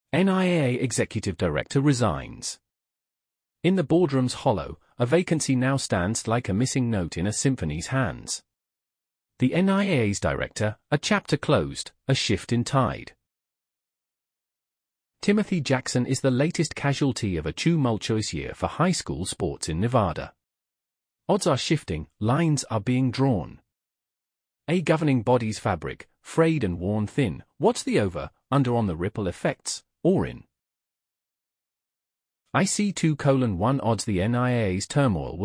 NIAA Executive Director resigns. In the boardroom's hollow, a vacancy now stands like a missing note in a symphony's hands. The NIAA's director, a chapter closed, a shift in tide. Timothy Jackson is the latest casualty of a tumultuous year for high school sports in Nevada. Odds are shifting, lines are being drawn. A governing body's fabric, frayed and worn thin, what's the over, under on the ripple effects, or in? IC2:1 odds the NIAA's turmoil